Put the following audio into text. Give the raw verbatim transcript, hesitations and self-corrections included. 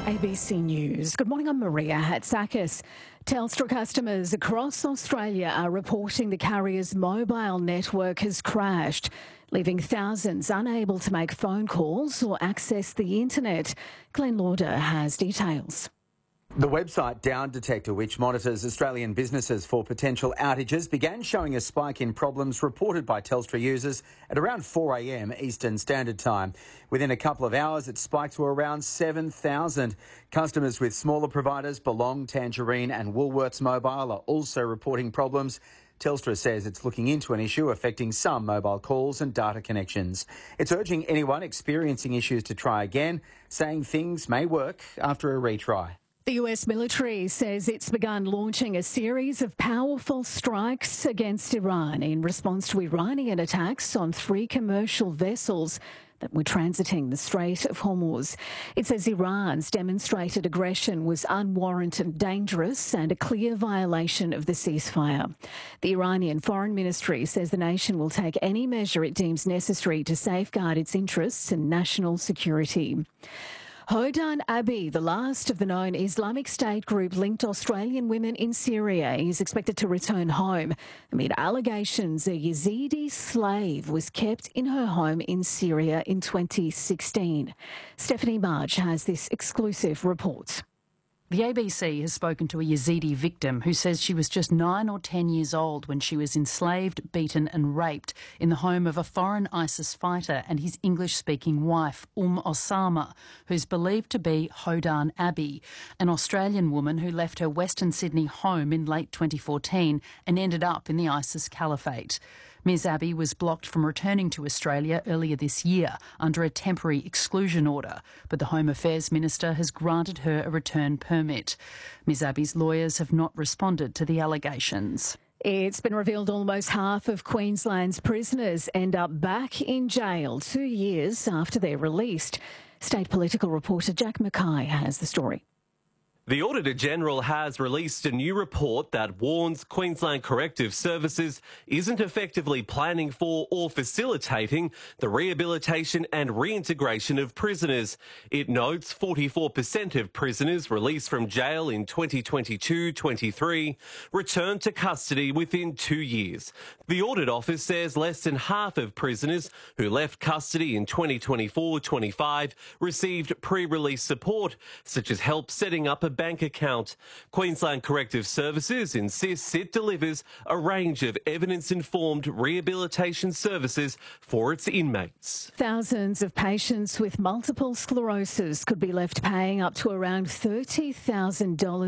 A B C News. Good morning, I'm Maria Hatzakis. Telstra customers across Australia are reporting the carrier's mobile network has crashed, leaving thousands unable to make phone calls or access the internet. Glenn Lauder has details. The website Down Detector, which monitors Australian businesses for potential outages, began showing a spike in problems reported by Telstra users at around four a m Eastern Standard Time. Within a couple of hours, it spiked to around seven thousand. Customers with smaller providers, Belong, Tangerine and Woolworths Mobile, are also reporting problems. Telstra says it's looking into an issue affecting some mobile calls and data connections. It's urging anyone experiencing issues to try again, saying things may work after a retry. The U S military says it's begun launching a series of powerful strikes against Iran in response to Iranian attacks on three commercial vessels that were transiting the Strait of Hormuz. It says Iran's demonstrated aggression was unwarranted, dangerous and a clear violation of the ceasefire. The Iranian Foreign Ministry says the nation will take any measure it deems necessary to safeguard its interests and national security. Hodan Abi, the last of the known Islamic State group-linked Australian women in Syria, is expected to return home amid allegations a Yazidi slave was kept in her home in Syria in twenty sixteen. Stephanie March has this exclusive report. The A B C has spoken to a Yazidi victim who says she was just nine or ten years old when she was enslaved, beaten and raped in the home of a foreign ISIS fighter and his English-speaking wife, Umm Osama, who's believed to be Hodan Abi, an Australian woman who left her Western Sydney home in late twenty fourteen and ended up in the ISIS caliphate. Ms Abi was blocked from returning to Australia earlier this year under a temporary exclusion order, but the Home Affairs Minister has granted her a return permit. Ms Abi's lawyers have not responded to the allegations. It's been revealed almost half of Queensland's prisoners end up back in jail two years after they're released. State political reporter Jack Mackay has the story. The Auditor-General has released a new report that warns Queensland Corrective Services isn't effectively planning for or facilitating the rehabilitation and reintegration of prisoners. It notes forty-four percent of prisoners released from jail in twenty twenty-two twenty-three returned to custody within two years. The Audit Office says less than half of prisoners who left custody in twenty twenty-four twenty-five received pre-release support, such as help setting up a bank account. Queensland Corrective Services insists it delivers a range of evidence-informed rehabilitation services for its inmates. Thousands of patients with multiple sclerosis could be left paying up to around thirty thousand dollars